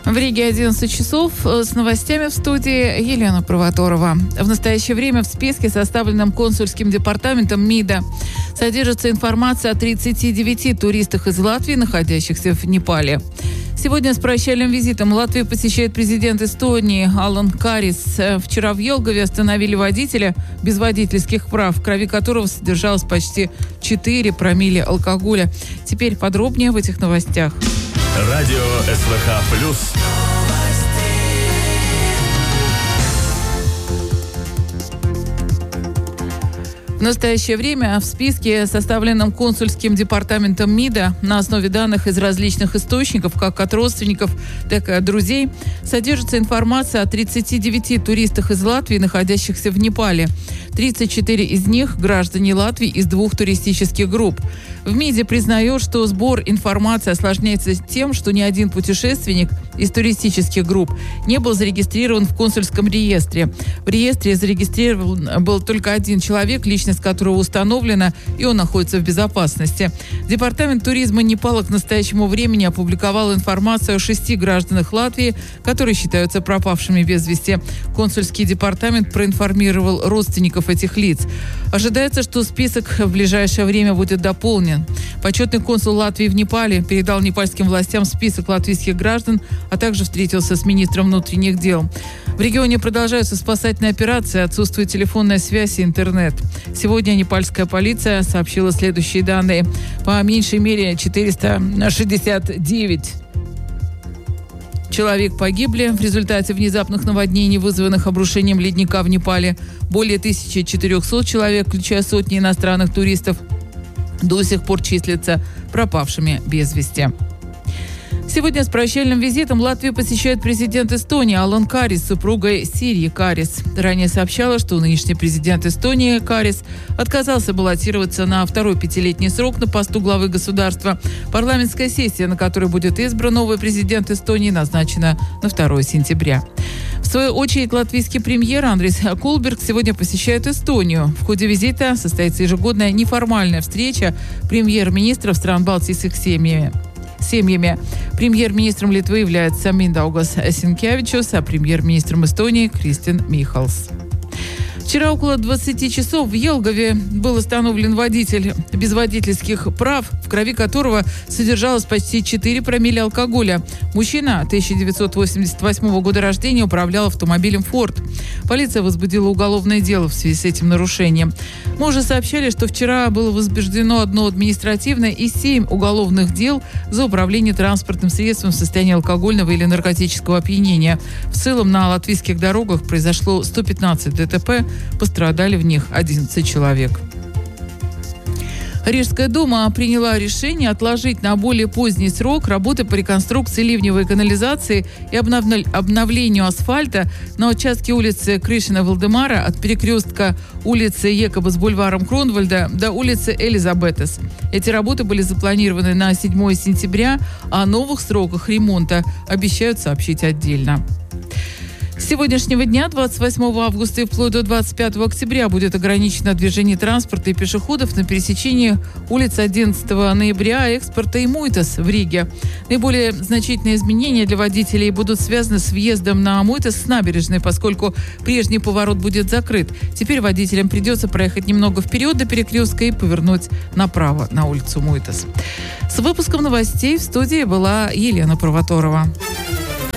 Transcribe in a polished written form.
В Риге 11 часов. С новостями в студии Елена Провоторова. В настоящее время в списке, составленном консульским департаментом МИДа, содержится информация о 39 туристах из Латвии, находящихся в Непале. Сегодня с прощальным визитом Латвию посещает президент Эстонии Алан Карис. Вчера в Елгове остановили водителя без водительских прав, в крови которого содержалось почти 4 промилле алкоголя. Теперь подробнее в этих новостях. Радио СВХ+. В настоящее время в списке, составленном консульским департаментом МИДа на основе данных из различных источников, как от родственников, так и от друзей, содержится информация о 39 туристах из Латвии, находящихся в Непале. 34 из них – граждане Латвии из 2 туристических групп. В МИДе признают, что сбор информации осложняется тем, что ни один путешественник из туристических групп не был зарегистрирован в консульском реестре. В реестре зарегистрирован был только один человек, личность которого установлена, и он находится в безопасности. Департамент туризма Непала к настоящему времени опубликовал информацию о 6 гражданах Латвии, которые считаются пропавшими без вести. Консульский департамент проинформировал родственников этих лиц. Ожидается, что список в ближайшее время будет дополнен. Почетный консул Латвии в Непале передал непальским властям список латвийских граждан, а также встретился с министром внутренних дел. В регионе продолжаются спасательные операции, отсутствует телефонная связь и интернет. Сегодня непальская полиция сообщила следующие данные. По меньшей мере 469 человек погибли в результате внезапных наводнений, вызванных обрушением ледника в Непале. Более 1400 человек, включая сотни иностранных туристов, до сих пор числятся пропавшими без вести. Сегодня с прощальным визитом Латвию посещает президент Эстонии Алан Карис с супругой Сирьей Карис. Ранее сообщала, что нынешний президент Эстонии Карис отказался баллотироваться на второй 5-летний срок на посту главы государства. Парламентская сессия, на которой будет избран новый президент Эстонии, назначена на 2 сентября. В свою очередь, латвийский премьер Андрис Кулберг сегодня посещает Эстонию. В ходе визита состоится ежегодная неформальная встреча премьер-министров стран Балтии с их семьями. Премьер-министром Литвы является Миндаugас Синкевичус, а премьер-министром Эстонии Кристин Михалс. Вчера около 20 часов в Елгове был остановлен водитель без водительских прав, в крови которого содержалось почти 4 промилле алкоголя. Мужчина 1988 года рождения управлял автомобилем «Форд». Полиция возбудила уголовное дело в связи с этим нарушением. Мы уже сообщали, что вчера было возбуждено 1 административное и 7 уголовных дел за управление транспортным средством в состоянии алкогольного или наркотического опьянения. В целом на латвийских дорогах произошло 115 ДТП, пострадали в них 11 человек. Рижская дума приняла решение отложить на более поздний срок работы по реконструкции ливневой канализации и обновлению асфальта на участке улицы Кришина-Валдемара от перекрестка улицы Екоба с бульваром Кронвальда до улицы Элизабетес. Эти работы были запланированы на 7 сентября, а о новых сроках ремонта обещают сообщить отдельно. С сегодняшнего дня, 28 августа и вплоть до 25 октября, будет ограничено движение транспорта и пешеходов на пересечении улиц 11 ноября, Экспорта и Муйтас в Риге. Наиболее значительные изменения для водителей будут связаны с въездом на Муйтас с набережной, поскольку прежний поворот будет закрыт. Теперь водителям придется проехать немного вперед до перекрестка и повернуть направо на улицу Муйтас. С выпуском новостей в студии была Елена Провоторова.